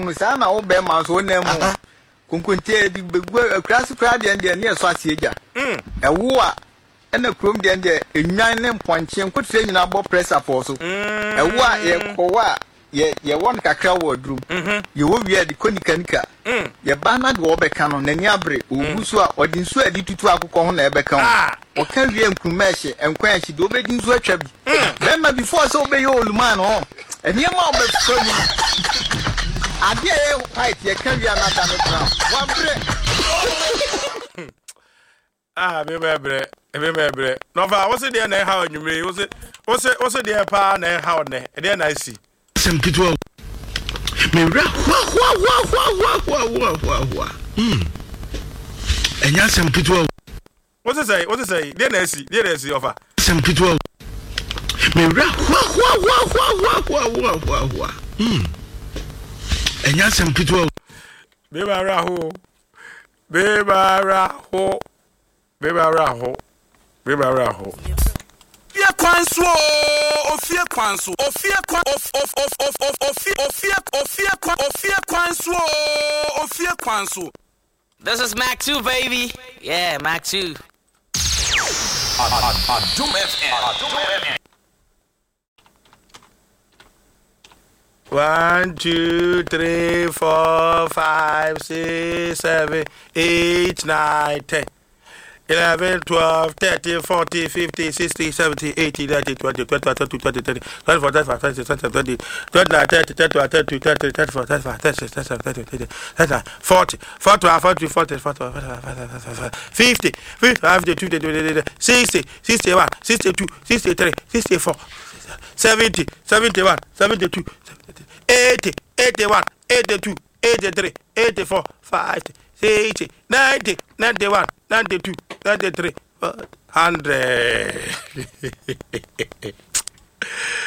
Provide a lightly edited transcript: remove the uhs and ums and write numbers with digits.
no sa na wo be ma so na mu kunkuntie di begua krasi kra de ne so asieja ewo a ena krom de enwan ne mponche nkotre nyina bo pressure for so ewo a ye kowa ye won kakra wo drum ye wo wi adi konikanika ye ba na de wo beka no nani abre ogusu a odin su adi tutu akokọ ho na ebeka ho o ka wi enkruma ehye enkwan ehye de obedi nsu atwa bi bema before so be ye oluman ho eni ma obefo ni ade ye fight ye ka wi anada no tra wa bre mebebre no fa wo se de na ha anwumre wo se de pa na ha ne de na si sem kitwa me ra wa enya sem kitwa wo se say de na si ofa sem kitwa me ra wa enya sem kitwa be ba ho Fie kwanso ofie kwanso. This is Mac 2, baby. Yeah, Mac 2. Doom FM. 1, 2, 3, 4, 5, 6, 7, 8, 9, 10, 11, 12, 13, 14, 15, 16, 17, 18, 19, 20, 21, 22, 23, 24, 25, 26, 27, 29, 30, 31, 32, 33, 34, 35, 36, 37, 38, 39, 40, 41, 42, 43, 44, 50, 52, 60, 61, 62, 63, 64, 70, 71, 72, 80, 81, 82, 83, 84, 50, 60, 90, 91, 92, 93, 100.